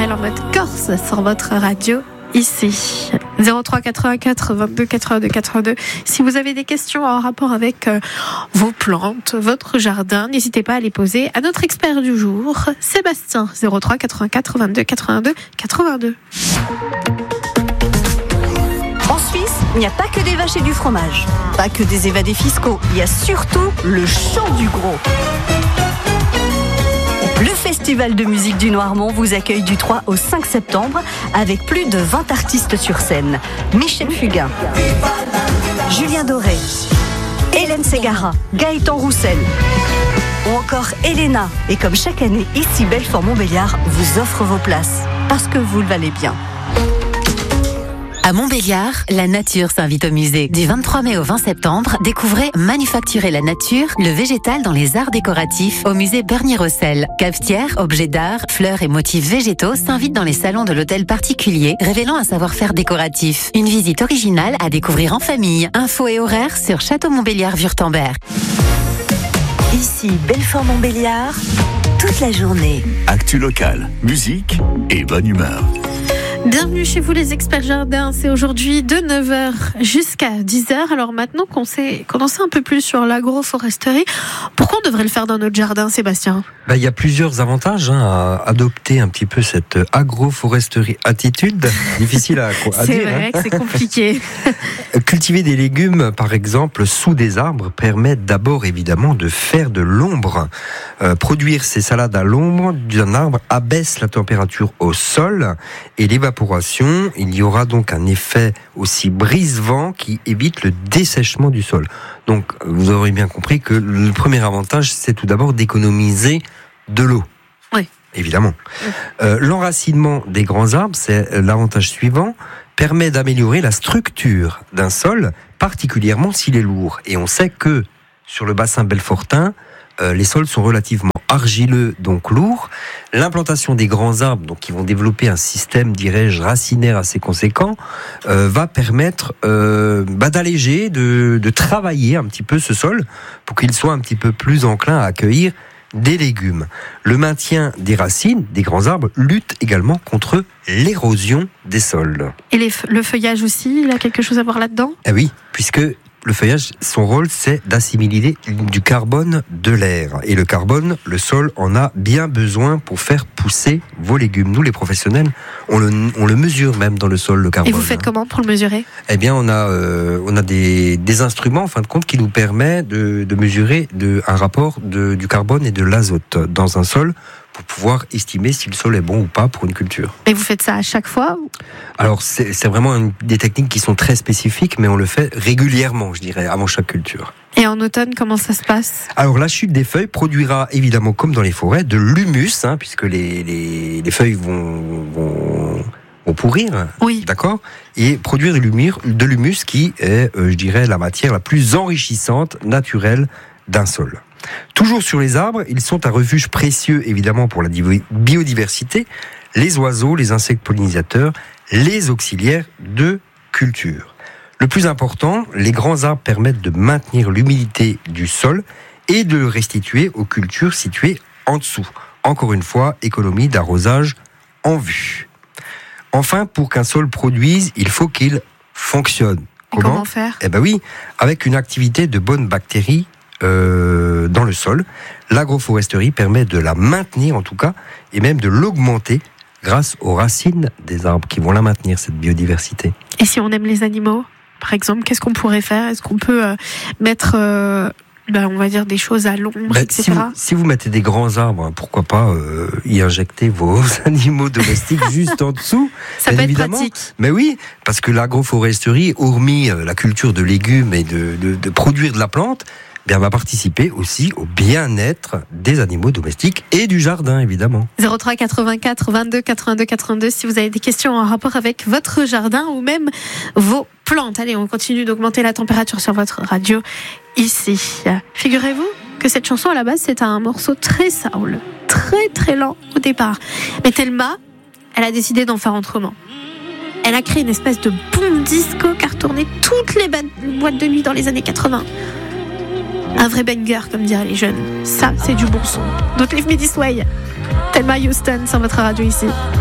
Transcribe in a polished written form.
Pharrell en mode Corse sur votre radio ici. 03 84 22 82 82. Si vous avez des questions en rapport avec vos plantes, votre jardin, n'hésitez pas à les poser à notre expert du jour, Sébastien. 03 84 22 82 82. En Suisse, il n'y a pas que des vaches et du fromage, pas que des évadés fiscaux, il y a surtout le chant du gros. Le Festival de musique du Noirmont vous accueille du 3 au 5 septembre avec plus de 20 artistes sur scène. Michel Fugain, Julien Doré, Hélène Ségara, Gaëtan Roussel ou encore Elena. Et comme chaque année, ici Belfort-Montbéliard vous offre vos places parce que vous le valez bien. À Montbéliard, la nature s'invite au musée. Du 23 mai au 20 septembre, découvrez Manufacturer la nature, le végétal dans les arts décoratifs au musée Bernier-Rossel. Cafetières, objets d'art, fleurs et motifs végétaux s'invitent dans les salons de l'hôtel particulier, révélant un savoir-faire décoratif. Une visite originale à découvrir en famille. Infos et horaires sur Château-Montbéliard-Wurtemberg. Ici Belfort-Montbéliard, toute la journée. Actu locale, musique et bonne humeur. Bienvenue chez vous les experts jardins, c'est aujourd'hui de 9h jusqu'à 10h. Alors maintenant qu'on en sait un peu plus sur l'agroforesterie, pourquoi on devrait le faire dans notre jardin, Sébastien ? Il y a plusieurs avantages à adopter un petit peu cette agroforesterie attitude. Difficile à dire. C'est vrai que c'est compliqué. Cultiver des légumes, par exemple, sous des arbres, permet d'abord évidemment de faire de l'ombre. Produire ces salades à l'ombre d'un arbre abaisse la température au sol et l'évaporation. Il y aura donc un effet aussi brise-vent qui évite le dessèchement du sol. Donc, vous aurez bien compris que le premier avantage, c'est tout d'abord d'économiser de l'eau. Oui. Évidemment. L'enracinement des grands arbres, c'est l'avantage suivant, permet d'améliorer la structure d'un sol, particulièrement s'il est lourd. Et on sait que sur le bassin belfortain, les sols sont relativement argileux, donc lourds. L'implantation des grands arbres, donc qui vont développer un système, dirais-je, racinaire assez conséquent, va permettre d'alléger, de travailler un petit peu ce sol pour qu'il soit un petit peu plus enclin à accueillir des légumes. Le maintien des racines des grands arbres lutte également contre l'érosion des sols. Et le feuillage aussi, il a quelque chose à voir là-dedans ? Eh oui, puisque le feuillage, son rôle, c'est d'assimiler du carbone de l'air. Et le carbone, le sol en a bien besoin pour faire pousser vos légumes. Nous, les professionnels, on le mesure même dans le sol, le carbone. Et vous faites comment pour le mesurer ? Eh bien, on a des instruments, en fin de compte, qui nous permettent de mesurer un rapport du carbone et de l'azote dans un sol, pour pouvoir estimer si le sol est bon ou pas pour une culture. Et vous faites ça à chaque fois ? Alors, c'est vraiment des techniques qui sont très spécifiques, mais on le fait régulièrement, je dirais, avant chaque culture. Et en automne, comment ça se passe ? Alors, la chute des feuilles produira, évidemment, comme dans les forêts, de l'humus, puisque les feuilles vont pourrir, oui. D'accord ? Et produire de l'humus qui est, je dirais, la matière la plus enrichissante, naturelle d'un sol. Toujours sur les arbres, ils sont un refuge précieux évidemment pour la biodiversité, les oiseaux, les insectes pollinisateurs, les auxiliaires de culture. Le plus important, les grands arbres permettent de maintenir l'humidité du sol et de le restituer aux cultures situées en dessous. Encore une fois, économie d'arrosage en vue. Enfin, pour qu'un sol produise, il faut qu'il fonctionne. Comment faire ? Eh bien oui, avec une activité de bonnes bactéries dans le sol. L'agroforesterie permet de la maintenir en tout cas, et même de l'augmenter grâce aux racines des arbres qui vont la maintenir, cette biodiversité. Et si on aime les animaux, par exemple, qu'est-ce qu'on pourrait faire ? Est-ce qu'on peut mettre, on va dire, des choses à l'ombre, etc. Si vous mettez des grands arbres, pourquoi pas y injecter vos animaux domestiques juste en dessous. Ça peut être pratique. Mais oui, parce que l'agroforesterie, hormis la culture de légumes et de produire de la plante, va participer aussi au bien-être des animaux domestiques et du jardin, évidemment. 03 84 22 82 82, si vous avez des questions en rapport avec votre jardin ou même vos plantes. Allez, on continue d'augmenter la température sur votre radio ici. Figurez-vous que cette chanson, à la base, c'est un morceau très soul, très très lent au départ. Mais Thelma, elle a décidé d'en faire autrement. Elle a créé une espèce de boom disco qui a retourné toutes les boîtes de nuit dans les années 80. Un vrai banger, comme diraient les jeunes. Ça, c'est du bon son. Don't leave me this way. Thelma Houston sur votre radio ici.